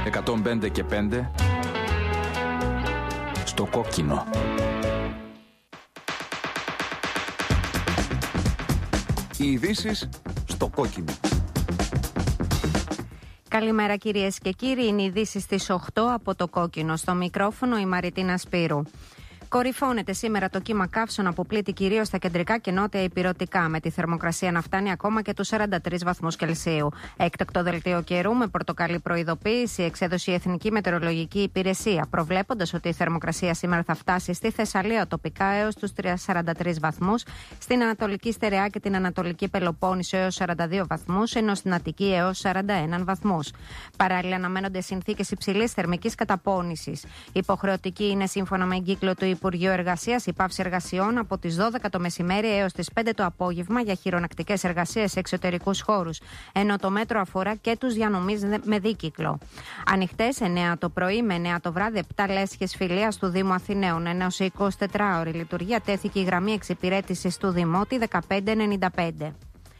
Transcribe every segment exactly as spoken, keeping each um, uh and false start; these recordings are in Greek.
εκατόν πέντε και πέντε στο κόκκινο. Οι ειδήσεις στο κόκκινο. Καλημέρα κυρίες και κύριοι, είναι οι ειδήσεις στις οκτώ από το κόκκινο. Στο μικρόφωνο η Μαριτίνα Σπύρου. Κορυφώνεται σήμερα το κύμα καύσωνα που πλήττει κυρίως στα κεντρικά και νότια ηπειρωτικά, με τη θερμοκρασία να φτάνει ακόμα και τους σαράντα τρεις βαθμούς Κελσίου. Έκτακτο δελτίο καιρού με πορτοκαλί προειδοποίηση εξέδωσε η Εθνική Μετεωρολογική Υπηρεσία, προβλέποντας ότι η θερμοκρασία σήμερα θα φτάσει στη Θεσσαλία τοπικά έως τους σαράντα τρεις βαθμούς, στην Ανατολική Στερεά και την Ανατολική Πελοπόννησο έως σαράντα δύο βαθμούς, ενώ στην Αττική έως σαράντα ένα βαθμούς. Παράλληλα, αναμένονται συνθήκες υψηλής θερμικής καταπώνησης. Υποχρεωτική είναι, σύμφωνα με εγκύκλιο του Υπουργείου Εργασίας, η πάυση εργασιών από τις δώδεκα το μεσημέρι έως τις πέντε το απόγευμα για χειρονακτικές εργασίες σε εξωτερικούς χώρους, ενώ το μέτρο αφορά και τους διανομείς με δίκυκλο. Ανοιχτές εννέα το πρωί με εννέα το βράδυ, επτά λέσχες φιλίας του Δήμου Αθηναίων, ενώ σε εικοσιτετράωρη λειτουργία τέθηκε η γραμμή εξυπηρέτησης του Δημότη δεκαπέντε ενενήντα πέντε.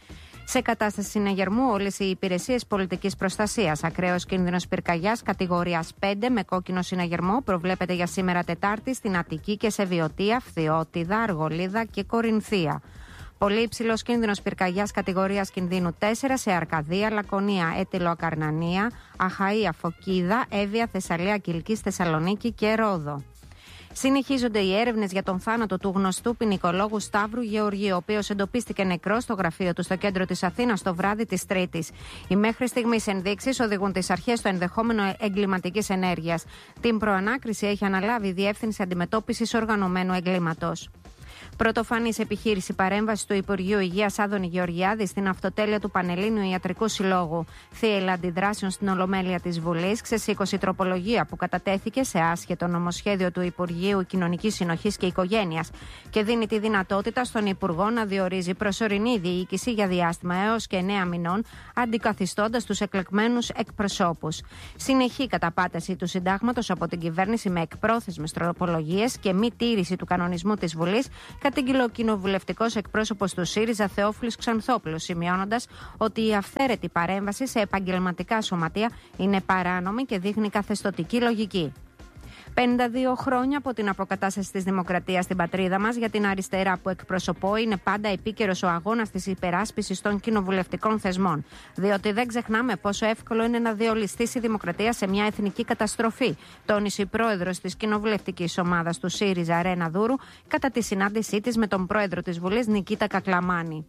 Σε κατάσταση συναγερμού όλες οι υπηρεσίες πολιτικής προστασίας. Ακραίος κίνδυνος πυρκαγιάς κατηγορίας πέντε με κόκκινο συναγερμό προβλέπεται για σήμερα Τετάρτη στην Αττική και σε Βιωτία, Φθιώτιδα, Αργολίδα και Κορινθία. Πολύ υψηλός κίνδυνος πυρκαγιάς κατηγορίας κινδύνου τέσσερα σε Αρκαδία, Λακωνία, Έτυλο Ακαρνανία, Αχαΐα, Φωκίδα, Εύβοια, Θεσσαλία, Κιλκής, Θεσσαλονίκη και Ρόδο. Συνεχίζονται οι έρευνες για τον θάνατο του γνωστού ποινικολόγου Σταύρου Γεωργίου, ο οποίος εντοπίστηκε νεκρός στο γραφείο του στο κέντρο της Αθήνας το βράδυ της Τρίτης. Οι μέχρι στιγμής ενδείξεις οδηγούν τις αρχές στο ενδεχόμενο εγκληματικής ενέργειας. Την προανάκριση έχει αναλάβει η Διεύθυνση Αντιμετώπισης Οργανωμένου Εγκλήματος. Πρωτοφανής επιχείρηση παρέμβαση του Υπουργείου Υγείας Άδωνη Γεωργιάδη στην αυτοτέλεια του Πανελλήνιου Ιατρικού Συλλόγου. Θύελλα αντιδράσεων στην Ολομέλεια της Βουλής, ξεσήκωσε η τροπολογία που κατατέθηκε σε άσχετο νομοσχέδιο του Υπουργείου Κοινωνικής Συνοχής και Οικογένειας και δίνει τη δυνατότητα στον Υπουργό να διορίζει προσωρινή διοίκηση για διάστημα έως και εννέα μηνών, αντικαθιστώντας τους εκλεγμένους εκπροσώπους. Συνεχή καταπάταση του συντάγματος από την κυβέρνηση με εκπρόθεσμες τροπολογίες και μη τήρηση του κανονισμού της Βουλής, κατήγγειλε ο κοινοβουλευτικός εκπρόσωπος του ΣΥΡΙΖΑ Θεόφιλος Ξανθόπουλος, σημειώνοντας ότι η αυθαίρετη παρέμβαση σε επαγγελματικά σωματεία είναι παράνομη και δείχνει καθεστωτική λογική. πενήντα δύο χρόνια από την αποκατάσταση της δημοκρατίας στην πατρίδα μας, για την αριστερά που εκπροσωπώ είναι πάντα επίκαιρος ο αγώνας της υπεράσπισης των κοινοβουλευτικών θεσμών. Διότι δεν ξεχνάμε πόσο εύκολο είναι να διολυστήσει η δημοκρατία σε μια εθνική καταστροφή, τόνισε η πρόεδρος της κοινοβουλευτικής ομάδας του ΣΥΡΙΖΑ Ρένα Δούρου κατά τη συνάντησή της με τον πρόεδρο της Βουλής Νικήτα Κακλαμάνη.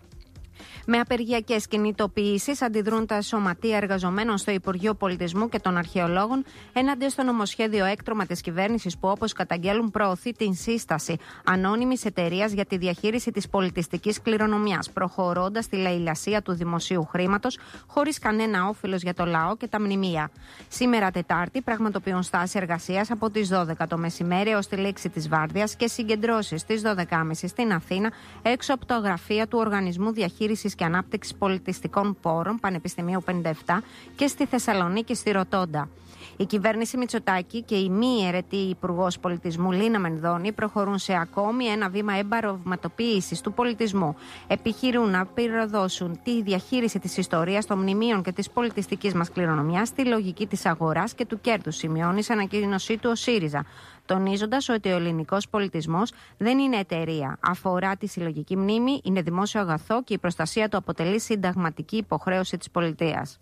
Με απεργιακές κινητοποιήσεις αντιδρούν τα σωματεία εργαζομένων στο Υπουργείο Πολιτισμού και των Αρχαιολόγων έναντι στο νομοσχέδιο έκτρωμα της κυβέρνησης που, όπως καταγγέλουν, προωθεί την σύσταση ανώνυμης εταιρείας για τη διαχείριση της πολιτιστικής κληρονομιάς, προχωρώντας τη λαιλασία του δημοσίου χρήματος χωρίς κανένα όφελος για το λαό και τα μνημεία. Σήμερα Τετάρτη πραγματοποιούν στάση εργασίας από τις δώδεκα το μεσημέρι έως τη λήξη της βάρδιας και συγκεντρώσεις στις δώδεκα και μισή στην Αθήνα, έξω από τα γραφεία του Οργανισμού Διαχείρισης και Ανάπτυξης Πολιτιστικών Πόρων Πανεπιστημίου πενήντα επτά και στη Θεσσαλονίκη στη Ροτόντα. Η κυβέρνηση Μητσοτάκη και η μη αιρετή Υπουργός Πολιτισμού Λίνα Μενδώνη προχωρούν σε ακόμη ένα βήμα εμπαρευματοποίησης του πολιτισμού. Επιχειρούν να πυροδώσουν τη διαχείριση της ιστορίας, των μνημείων και της πολιτιστικής μας κληρονομιάς στη λογική της αγοράς και του κέρδους, σημειώνει σε ανακοίνωσή του ο ΣΥΡΙΖΑ, τονίζοντας ότι ο ελληνικός πολιτισμός δεν είναι εταιρεία. Αφορά τη συλλογική μνήμη, είναι δημόσιο αγαθό και η προστασία του αποτελεί συνταγματική υποχρέωση της πολιτείας.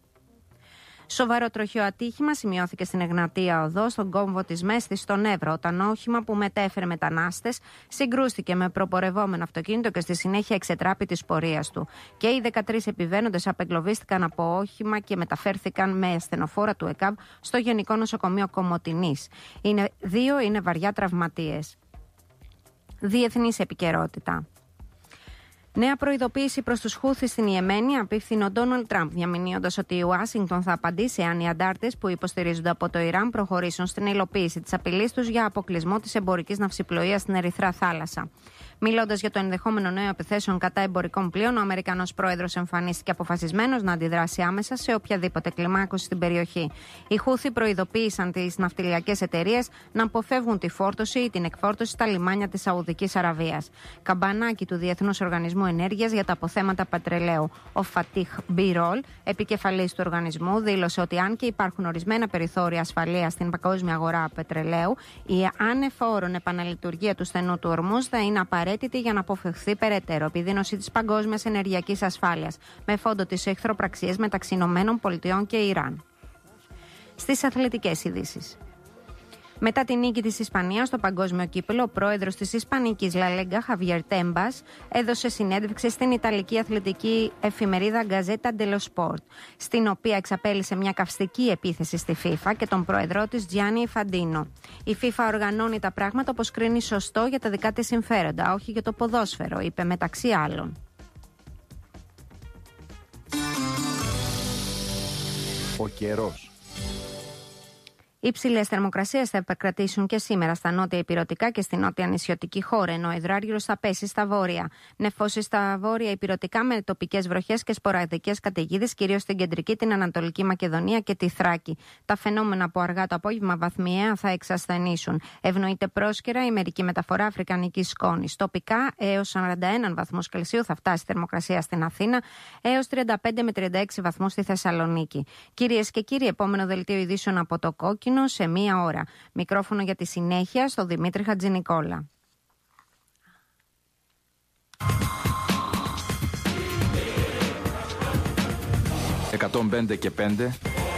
Σοβαρό τροχαίο ατύχημα σημειώθηκε στην Εγνατία Οδό, στον κόμβο της Μέστης, στον Εύρο, όταν όχημα που μετέφερε μετανάστες συγκρούστηκε με προπορευόμενο αυτοκίνητο και στη συνέχεια εξετράπη της πορείας του. Και οι δεκατρείς επιβαίνοντες απεγκλωβίστηκαν από όχημα και μεταφέρθηκαν με ασθενοφόρα του ΕΚΑΒ στο Γενικό Νοσοκομείο Κομοτηνής. Είναι, δύο είναι βαριά τραυματίες. Διεθνής επικαιρότητα. Νέα προειδοποίηση προς τους Χούθις στην Ιεμένη απίφθινε ο Ντόναλντ Τραμπ, διαμηνύοντας ότι η Ουάσιγκτον θα απαντήσει αν οι αντάρτες που υποστηρίζονται από το Ιράν προχωρήσουν στην υλοποίηση της απειλής τους για αποκλεισμό της εμπορικής ναυσιπλοείας στην Ερυθρά Θάλασσα. Μιλώντας για το ενδεχόμενο νέο επιθέσεων κατά εμπορικών πλοίων, ο Αμερικανός πρόεδρος εμφανίστηκε αποφασισμένος να αντιδράσει άμεσα σε οποιαδήποτε κλιμάκωση στην περιοχή. Οι Χούθι προειδοποίησαν τις ναυτιλιακές εταιρείες να αποφεύγουν τη φόρτωση ή την εκφόρτωση στα λιμάνια της Σαουδικής Αραβίας. Καμπανάκι του Διεθνούς Οργανισμού Ενέργειας για τα αποθέματα πετρελαίου, ο Φατίχ Μπιρόλ, επικεφαλής του οργανισμού, δήλωσε ότι αν και υπάρχουν ορισμένα περιθώρια ασφαλείας στην παγκόσμια αγορά πετρελαίου, η ανεφόρον επαναλειτουργία του στενού του Ορμούζ θα είναι απαραίτητη για να αποφευχθεί περαιτέρω επιδείνωση της παγκόσμιας ενεργειακής ασφάλειας, με φόντο τις εχθροπραξίες μεταξύ Ηνωμένων Πολιτειών και Ιράν. Στις αθλητικές ειδήσεις. Μετά την νίκη της Ισπανίας στο παγκόσμιο κύπελλο, ο πρόεδρος της Ισπανικής Λα Λίγκα, Χαβιέρ Τέμπας, έδωσε συνέντευξη στην Ιταλική αθλητική εφημερίδα Γκαζέτα ντελο Σπορτ, στην οποία εξαπέλυσε μια καυστική επίθεση στη FIFA και τον πρόεδρό της Τζιάννι Ιφαντίνο. Η FIFA οργανώνει τα πράγματα όπως κρίνει σωστό για τα δικά της συμφέροντα, όχι για το ποδόσφαιρο, είπε μεταξύ άλλων. Ο καιρός. Υψηλές θερμοκρασίες θα επικρατήσουν και σήμερα στα νότια ηπειρωτικά και στη νότια νησιωτική χώρα, ενώ ο υδράργυρος θα πέσει στα βόρεια. Νεφώσεις στα βόρεια ηπειρωτικά με τοπικές βροχές και σποραδικές καταιγίδες, κυρίως στην κεντρική, την Ανατολική Μακεδονία και τη Θράκη. Τα φαινόμενα από αργά το απόγευμα βαθμιαία θα εξασθενήσουν. Ευνοείται πρόσκαιρα η μερική μεταφορά αφρικανικής σκόνης. Τοπικά έως σαράντα ένα βαθμούς Κελσίου θα φτάσει η θερμοκρασία στην Αθήνα, έως τριάντα πέντε με τριάντα έξι βαθμούς στη Θεσσαλονίκη. Κυρίες και κύριοι, επόμενο δελτίο ειδήσεων από το Κόκκινο σε μία ώρα. Μικρόφωνο για τη συνέχεια στο Δημήτρη Χατζηνικόλα. εκατόν πέντε και πέντε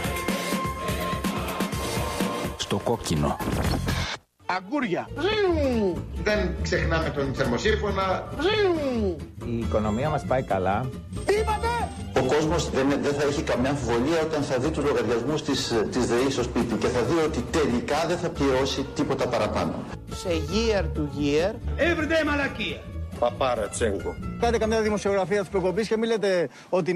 στο Κόκκινο. Αγκούρια. Δεν ξεχνάμε τον θερμοσύμφωνα. Η οικονομία μας πάει καλά. Τι είπατε? Ο κόσμος δεν, δεν θα έχει καμιά αμφιβολία όταν θα δει τους λογαριασμούς της, της ΔΕΗ στο σπίτι και θα δει ότι τελικά δεν θα πληρώσει τίποτα παραπάνω. Σε year to year. Everyday μαλακία. Παπάρα Τσέγκο. Κάντε καμιά δημοσιογραφία της προκοπής και μην λέτε ότι